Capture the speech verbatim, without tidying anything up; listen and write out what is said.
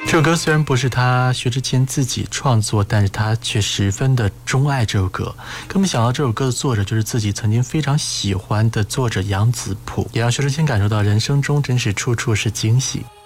这首歌虽然不是他薛之谦自己创作，但是他却十分的钟爱这首歌。根本想到这首歌的作者就是自己曾经非常喜欢的作者杨子普，也让薛之谦感受到人生中真是处处是惊喜。